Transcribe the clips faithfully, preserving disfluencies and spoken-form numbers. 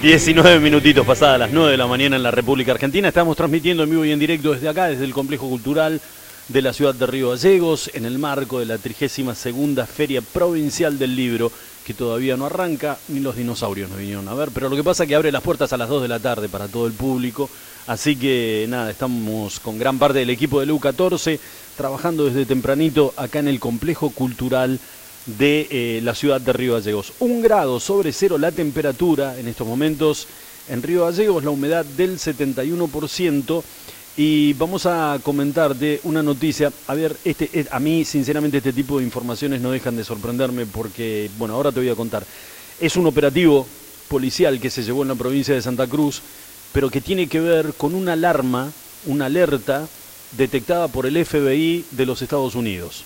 diecinueve minutitos pasadas las nueve de la mañana en la República Argentina. Estamos transmitiendo en vivo y en directo desde acá, desde el Complejo Cultural de la ciudad de Río Gallegos, en el marco de la trigésima segunda Feria Provincial del Libro, que todavía no arranca, ni los dinosaurios nos vinieron a ver, pero lo que pasa es que abre las puertas a las dos de la tarde para todo el público, así que nada, estamos con gran parte del equipo del U catorce trabajando desde tempranito acá en el Complejo Cultural de eh, la ciudad de Río Gallegos. Un grado sobre cero la temperatura en estos momentos en Río Gallegos, la humedad del setenta y uno por ciento, y vamos a comentarte una noticia. A ver, este, a mí sinceramente este tipo de informaciones no dejan de sorprenderme porque, bueno, ahora te voy a contar. Es un operativo policial que se llevó en la provincia de Santa Cruz, pero que tiene que ver con una alarma, una alerta detectada por el F B I de los Estados Unidos.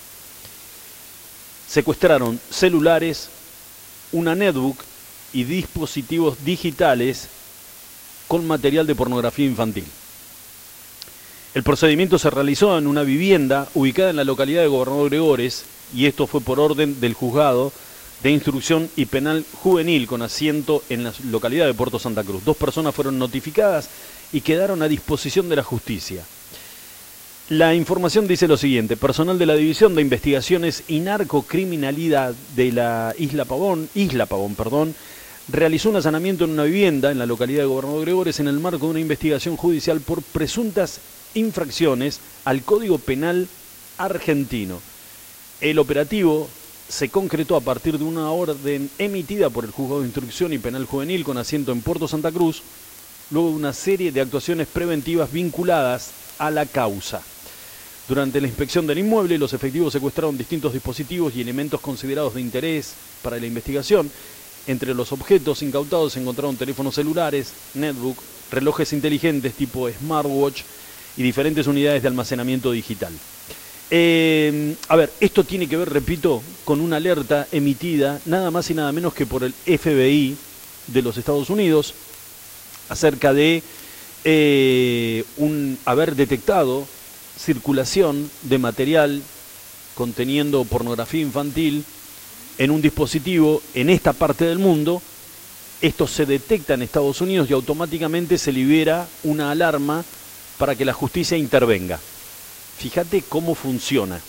Secuestraron celulares, una netbook y dispositivos digitales con material de pornografía infantil. El procedimiento se realizó en una vivienda ubicada en la localidad de Gobernador Gregores, y esto fue por orden del Juzgado de Instrucción y Penal Juvenil con asiento en la localidad de Puerto Santa Cruz. Dos personas fueron notificadas y quedaron a disposición de la justicia. La información dice lo siguiente: personal de la División de Investigaciones y Narcocriminalidad de la Isla Pavón, Isla Pavón, perdón, realizó un allanamiento en una vivienda en la localidad de Gobernador Gregores en el marco de una investigación judicial por presuntas infracciones al Código Penal argentino. El operativo se concretó a partir de una orden emitida por el Juzgado de Instrucción y Penal Juvenil con asiento en Puerto Santa Cruz, luego de una serie de actuaciones preventivas vinculadas a la causa. Durante la inspección del inmueble, los efectivos secuestraron distintos dispositivos y elementos considerados de interés para la investigación. Entre los objetos incautados se encontraron teléfonos celulares, netbook, relojes inteligentes tipo smartwatch y diferentes unidades de almacenamiento digital. Eh, a ver, esto tiene que ver, repito, con una alerta emitida nada más y nada menos que por el F B I de los Estados Unidos acerca de eh, un, haber detectado circulación de material conteniendo pornografía infantil en un dispositivo en esta parte del mundo. Esto se detecta en Estados Unidos y automáticamente se libera una alarma para que la justicia intervenga. Fíjate cómo funciona.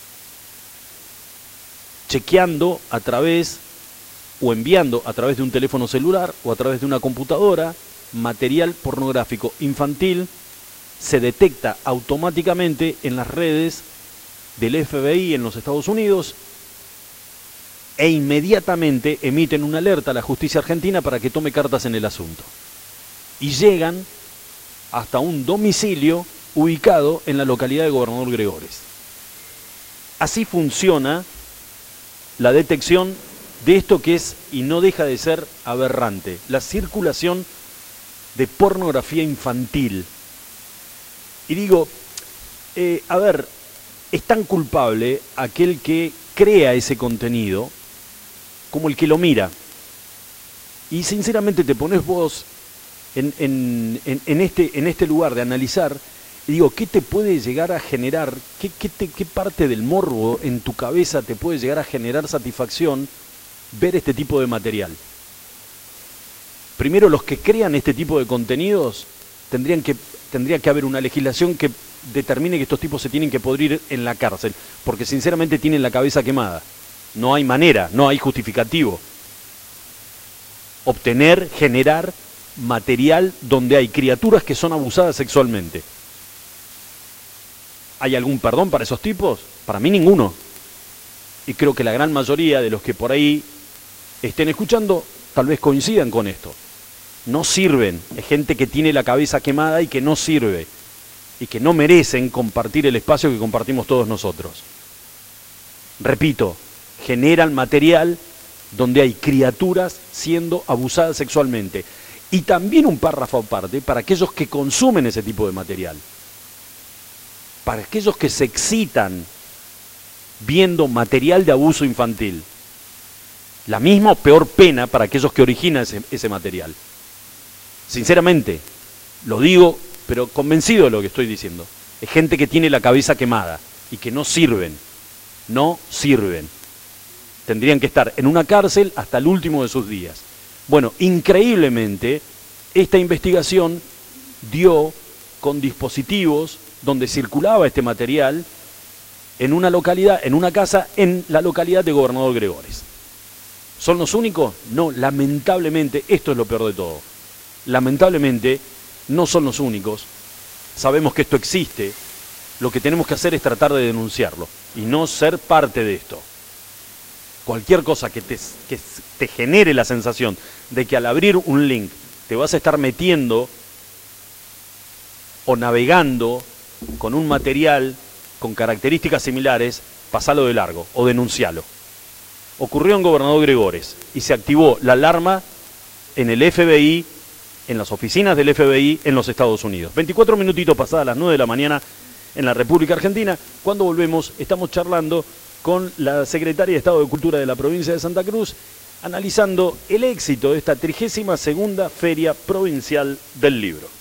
Chequeando a través o enviando a través de un teléfono celular o a través de una computadora material pornográfico infantil, se detecta automáticamente en las redes del F B I en los Estados Unidos e inmediatamente emiten una alerta a la justicia argentina para que tome cartas en el asunto. Y llegan hasta un domicilio ubicado en la localidad de Gobernador Gregores. Así funciona la detección de esto que es, y no deja de ser, aberrante: la circulación de pornografía infantil. Y digo, eh, a ver, es tan culpable aquel que crea ese contenido como el que lo mira. Y sinceramente te pones vos en, en, en, en, este, en este lugar de analizar, y digo, ¿qué te puede llegar a generar, qué, qué, te, qué parte del morbo en tu cabeza te puede llegar a generar satisfacción ver este tipo de material? Primero, los que crean este tipo de contenidos tendrían que, tendría que haber una legislación que determine que estos tipos se tienen que pudrir en la cárcel, porque sinceramente tienen la cabeza quemada. No hay manera, no hay justificativo. Obtener, generar material donde hay criaturas que son abusadas sexualmente. ¿Hay algún perdón para esos tipos? Para mí ninguno. Y creo que la gran mayoría de los que por ahí estén escuchando tal vez coincidan con esto. No sirven, es gente que tiene la cabeza quemada y que no sirve, y que no merecen compartir el espacio que compartimos todos nosotros. Repito, generan material donde hay criaturas siendo abusadas sexualmente. Y también un párrafo aparte para aquellos que consumen ese tipo de material. Para aquellos que se excitan viendo material de abuso infantil. La misma o peor pena para aquellos que originan ese, ese material. Sinceramente, lo digo, pero convencido de lo que estoy diciendo. Es gente que tiene la cabeza quemada y que no sirven. No sirven. Tendrían que estar en una cárcel hasta el último de sus días. Bueno, increíblemente, esta investigación dio con dispositivos donde circulaba este material en una localidad, en una casa en la localidad de Gobernador Gregores. ¿Son los únicos? No, lamentablemente, esto es lo peor de todo. Lamentablemente, no son los únicos. Sabemos que esto existe. Lo que tenemos que hacer es tratar de denunciarlo y no ser parte de esto. Cualquier cosa que te, que te genere la sensación de que al abrir un link te vas a estar metiendo o navegando con un material con características similares, pasalo de largo o denuncialo. Ocurrió en Gobernador Gregores y se activó la alarma en el F B I, en las oficinas del F B I en los Estados Unidos. veinticuatro minutitos pasadas las nueve de la mañana en la República Argentina. Cuando volvemos estamos charlando con la Secretaria de Estado de Cultura de la provincia de Santa Cruz, analizando el éxito de esta trigésima segunda Feria Provincial del Libro.